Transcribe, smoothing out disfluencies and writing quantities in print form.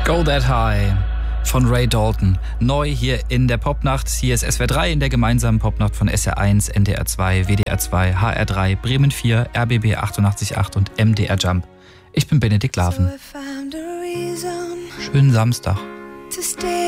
Go That High von Ray Dalton. Neu hier in der Popnacht. Hier ist SWR 3 in der gemeinsamen Popnacht von SR1, NDR 2, WDR 2, HR 3, Bremen 4, RBB 88.8 und MDR Jump. Ich bin Benedikt Laven. Schönen Samstag.